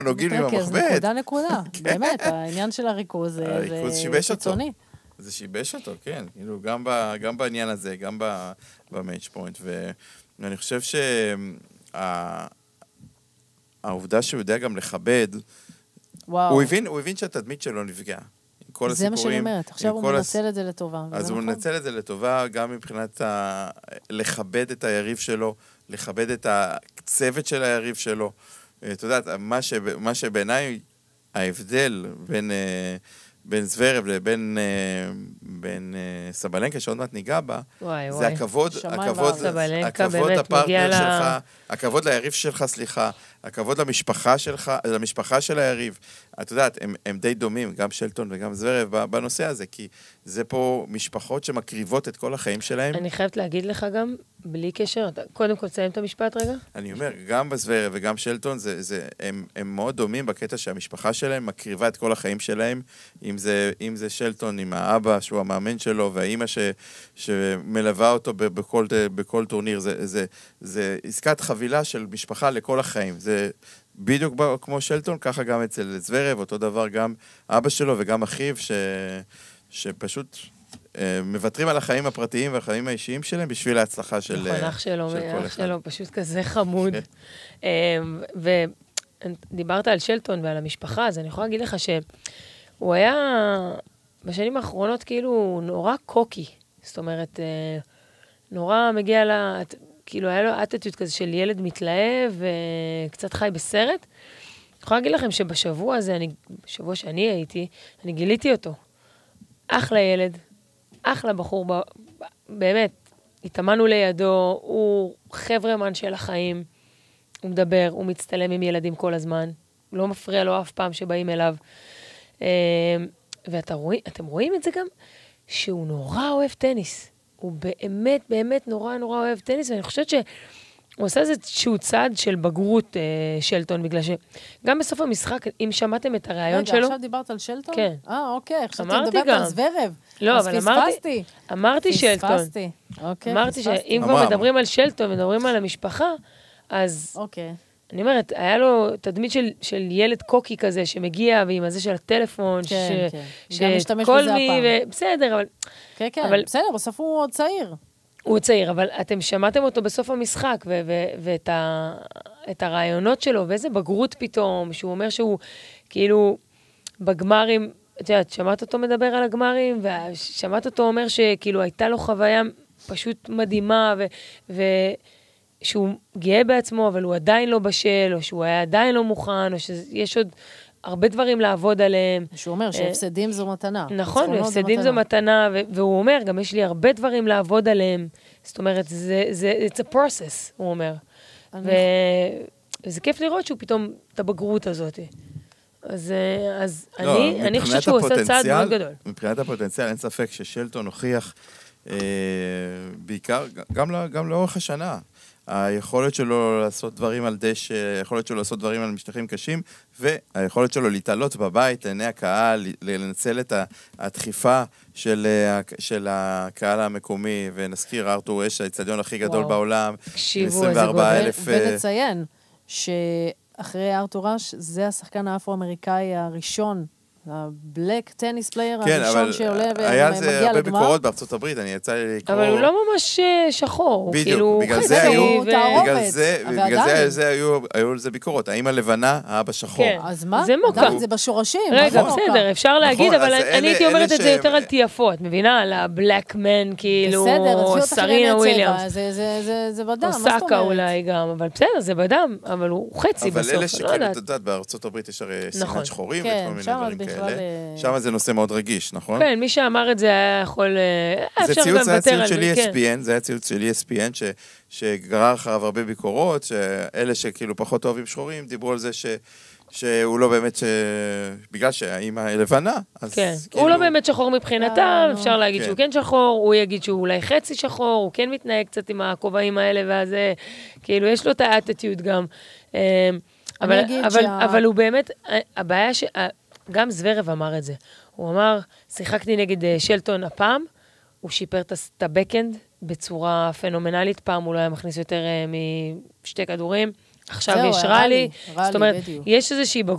נוגעים עם המחבט. נקודה. באמת, העניין של הריכוז זה קיצוני. זה שיבש אותו, כן. כאילו, גם בעניין הזה, גם במאץ' פוינט. ואני חושב שהעובדה שהוא יודע גם לכבד, הוא הבין שהתדמית שלו נפגע. זה מה שאני אומרת, עכשיו הוא מנצל את זה לטובה. אז הוא מנצל את זה לטובה, גם מבחינת לכבד את היריב שלו, לכבד את הצוות של היריב שלו. אתה יודעת, מה שבעיניי ההבדל בין זוורב לבין סבלנקה, שעוד מעט ניגע בה, זה הכבוד לפרטנר שלך, הכבוד ליריב שלך, סליחה, הכבוד למשפחה של היריב. את יודעת, הם די דומים, גם שלטון וגם זוורב בנושא הזה, כי זה פה משפחות שמקריבות את כל החיים שלהם. אני חייבת להגיד לך גם, בלי קשר, קודם כל תסיים את המשפט רגע. אני אומר, גם בזוורב וגם שלטון, הם מאוד דומים בקטע שהמשפחה שלהם מקריבה את כל החיים שלהם, אם זה שלטון עם האבא, שהוא המאמן שלו, והאימא שמלווה אותו בכל טורניר, זה עסקת חבילה של משפחה לכל החיים. זה בדיוק כמו שלטון, ככה גם אצל זוורב, אותו דבר גם אבא שלו וגם אחיו, שפשוט מוותרים על החיים הפרטיים והחיים האישיים שלהם בשביל ההצלחה של כל אחד. אח שלו פשוט כזה חמוד. ודיברת על שלטון ועל המשפחה, אז אני יכולה להגיד לך שהוא היה בשנים האחרונות כאילו נורא קוקי. זאת אומרת, נורא מגיע כאילו היה לו אטטיוד כזה של ילד מתלהב וקצת חי בסרט. אני יכולה להגיד לכם שבשבוע הזה, בשבוע שאני הייתי, אני גיליתי אותו. אחלה ילד, אחלה בחור, באמת, התאמנו לידו, הוא חברמן של החיים, הוא מדבר, הוא מצטלם עם ילדים כל הזמן, לא מפריע לו אף פעם שבאים אליו. ואתם רואים את זה גם, שהוא נורא אוהב טניס. הוא באמת, באמת נורא נורא אוהב טניס, ואני חושבת שהוא עושה איזשהו צעד של בגרות שלטון, בגלל שגם בסוף המשחק, אם שמעתם את הרעיון שלו... רגע, עכשיו דיברת על שלטון? כן. אוקיי, עכשיו מדברת על זוורב. לא, אבל אמרתי שלטון. אוקיי, אמרתי שאם כבר מדברים על שלטון, מדברים על המשפחה, אז... אוקיי. אני אומרת, היה לו תדמית של ילד קוקי כזה, שמגיע, ועם הזה של הטלפון, כן, כן. גם משתמש בזה הפעם. בסדר, אבל... כן, כן, בסדר, בסוף הוא עוד צעיר. הוא צעיר, אבל אתם שמעתם אותו בסוף המשחק, ואת הרעיונות שלו, ואיזה בגרות פתאום, שהוא אומר שהוא, כאילו, בגמרים, את יודעת, שמעת אותו מדבר על הגמרים, ושמעת אותו אומר שכאילו הייתה לו חוויה פשוט מדהימה, שהוא גאה בעצמו, אבל הוא עדיין לא בשל, או שהוא היה עדיין לא מוכן, או שיש עוד הרבה דברים לעבוד עליהם. שהוא אומר שהפסדים זו מתנה. נכון, והפסדים זו מתנה, והוא אומר, גם יש לי הרבה דברים לעבוד עליהם. זאת אומרת, it's a process, הוא אומר. וזה כיף לראות שהוא פתאום, את הבגרות הזאת. אז אני חושבת שהוא עושה צעד מאוד גדול. מבחינת הפוטנציאל, אין ספק ששלטון הוכיח, בעיקר, גם לאורך השנה, היכולת שלו לעשות דברים על דשא, היכולת שלו לעשות דברים על משטחים קשים, והיכולת שלו להתעלות בבית, לעיני הקהל, לנצל את הדחיפה של הקהל המקומי, ונזכיר, ארתור אש, האצטדיון הכי גדול בעולם, 24,000... ונציין שאחרי ארתור אש, זה השחקן האפרו-אמריקאי הראשון, הבלק טניס פלייר הראשון שעולה ומגיע לגמר. היה זה הרבה ביקורות בארצות הברית, אני יצא לי לקרוא... אבל הוא לא ממש שחור. בדיוק, בגלל זה היו לזה ביקורות. האמא לבנה, האבא שחור. אז מה? זה מוקע. זה בשורשים. רגע, בסדר, אפשר להגיד, אבל אני הייתי אומרת את זה יותר על תיאפות, מבינה? על הבלק מן, כאילו, סרינה וויליאמס. זה בדם, או סאקה אולי גם, אבל בסדר, זה בדם, אבל הוא חצי בסוף. אבל אלה שכאילו, אתה יודעת, בארצות הברית יש הרי סימן שחורים וכל מיני דברים כאלה. שם זה נושא מאוד רגיש, נכון? כן, מי שאמר את זה היה יכול... זה ציוץ של ESPN, זה היה ציוץ של ESPN, שגרר אחריו הרבה ביקורות, שאלה שכאילו פחות אוהבים שחורים, דיברו על זה שהוא לא באמת, בגלל שהאימא לבנה, אז כן, הוא לא באמת שחור מבחינתם, אפשר להגיד שהוא כן שחור, הוא יגיד שהוא אולי חצי שחור, הוא כן מתנהג קצת עם הכובעים האלה, ואז כאילו יש לו את האטיטיוד גם. אבל הוא באמת, הבעיה גם זוורב אמר את זה. הוא אמר, שיחקתי נגד שלטון הפעם, הוא שיפר את הבקאנד בצורה פנומנלית, פעם הוא לא היה מכניס יותר משתי כדורים, עכשיו יש רלי, זאת אומרת, יש איזושהי